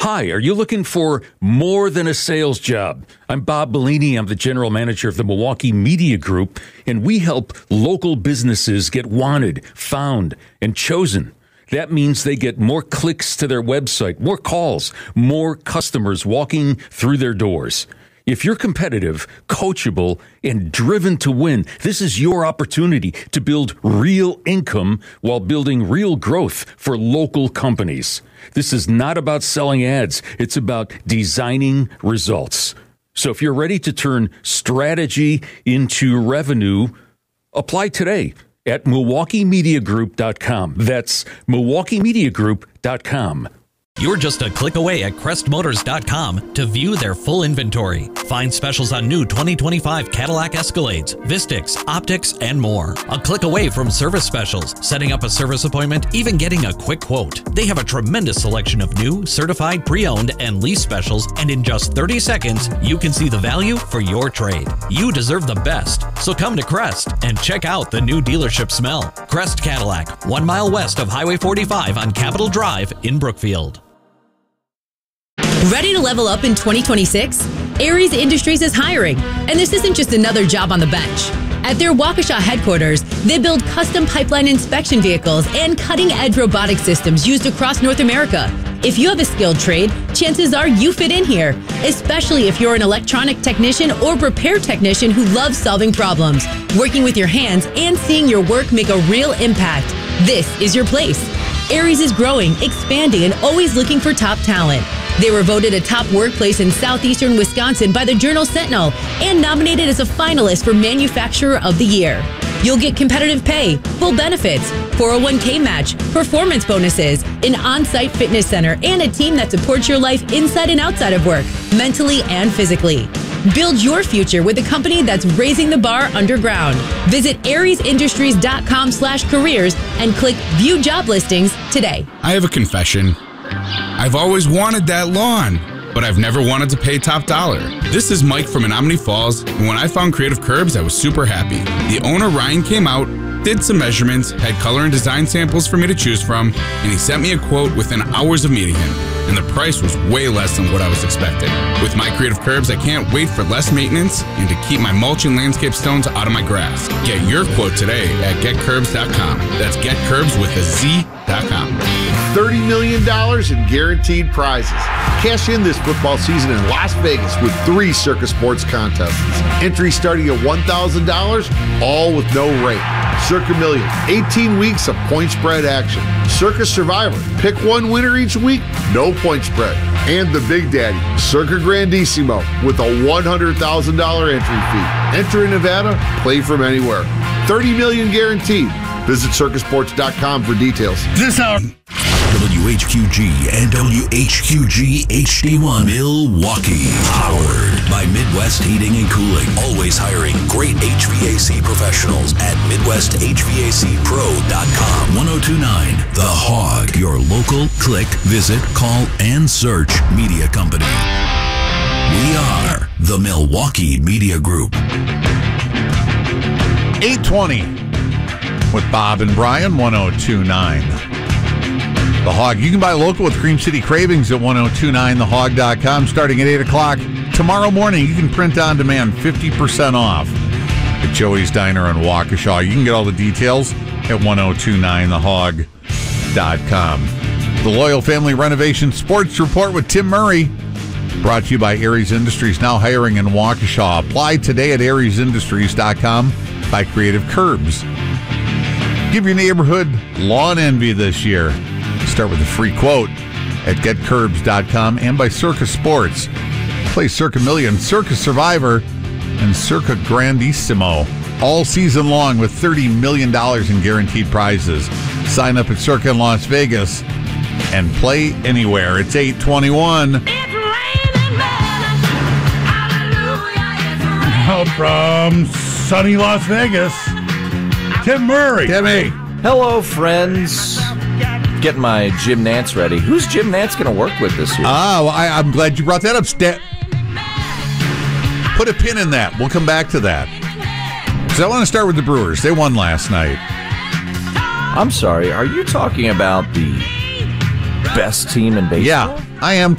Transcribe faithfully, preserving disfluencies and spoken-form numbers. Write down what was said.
Hi, are you looking for more than a sales job? I'm Bob Bellini. I'm the general manager of the Milwaukee Media Group, and we help local businesses get wanted, found, and chosen. That means they get more clicks to their website, more calls, more customers walking through their doors. If you're competitive, coachable, and driven to win, this is your opportunity to build real income while building real growth for local companies. This is not about selling ads. It's about designing results. So if you're ready to turn strategy into revenue, apply today at Milwaukee Media Group dot com. That's Milwaukee Media Group dot com. You're just a click away at Crest Motors dot com to view their full inventory. Find specials on new twenty twenty-five Cadillac Escalades, Vistix, Optics, and more. A click away from service specials, setting up a service appointment, even getting a quick quote. They have a tremendous selection of new, certified, pre-owned, and lease specials, and in just thirty seconds, you can see the value for your trade. You deserve the best, so come to Crest and check out the new dealership smell. Crest Cadillac, one mile west of Highway forty-five on Capitol Drive in Brookfield. Ready to level up in twenty twenty-six? Aries Industries is hiring, and this isn't just another job on the bench. At their Waukesha headquarters, they build custom pipeline inspection vehicles and cutting-edge robotic systems used across North America. If you have a skilled trade, chances are you fit in here, especially if you're an electronic technician or repair technician who loves solving problems, working with your hands, and seeing your work make a real impact. This is your place. Aries is growing, expanding, and always looking for top talent. They were voted a top workplace in southeastern Wisconsin by the Journal Sentinel and nominated as a finalist for Manufacturer of the Year. You'll get competitive pay, full benefits, four oh one k match, performance bonuses, an on-site fitness center, and a team that supports your life inside and outside of work, mentally and physically. Build your future with a company that's raising the bar underground. Visit Aries Industries dot com slash careers and click View Job Listings today. I have a confession. I've always wanted that lawn, but I've never wanted to pay top dollar. This is Mike from Menominee Falls, and when I found Creative Curbs, I was super happy. The owner, Ryan, came out, did some measurements, had color and design samples for me to choose from, and he sent me a quote within hours of meeting him. And the price was way less than what I was expecting. With my Creative Curbs, I can't wait for less maintenance and to keep my mulch and landscape stones out of my grass. Get your quote today at Get Curbs dot com. That's Get Curbs with a Z dot com. thirty million dollars in guaranteed prizes. Cash in this football season in Las Vegas with three Circa Sports contests. Entry starting at one thousand dollars, all with no rate. Circa Million, eighteen weeks of point spread action. Circa Survivor, pick one winner each week, no point spread. And the Big Daddy, Circa Grandissimo, with a one hundred thousand dollars entry fee. Enter in Nevada, play from anywhere. thirty million dollars guaranteed. Visit Circa Sports dot com for details. This hour. W H Q G and W H Q G H D one Milwaukee. Powered by Midwest Heating and Cooling. Always hiring great H V A C professionals at Midwest H V A C Pro dot com. ten twenty-nine The Hog. Your local click, visit, call, and search media company. We are the Milwaukee Media Group. eight twenty with Bob and Brian, ten twenty-nine The Hog. You can buy local with Cream City Cravings at ten twenty-nine the hog dot com starting at eight o'clock. Tomorrow morning, you can print on demand fifty percent off at Joey's Diner in Waukesha. You can get all the details at ten twenty-nine the hog dot com. The Loyal Family Renovation Sports Report with Tim Murray, brought to you by Aries Industries, now hiring in Waukesha. Apply today at Aries Industries dot com by Creative Curbs. Give your neighborhood lawn envy this year. Start with a free quote at Get Curbs dot com and by Circa Sports. Play Circa Million, Circa Survivor, and Circa Grandissimo all season long with thirty million dollars in guaranteed prizes. Sign up at Circa in Las Vegas and play anywhere. It's eight twenty-one. It's raining men. Hallelujah. Out from sunny Las Vegas, Tim Murray. Timmy. Hello, friends. Getting my Jim Nantz ready. Who's Jim Nantz going to work with this year? Ah, well, I, I'm glad you brought that up. Sta- Put a pin in that. We'll come back to that. Because I want to start with the Brewers. They won last night. I'm sorry. Are you talking about the best team in baseball? Yeah, I am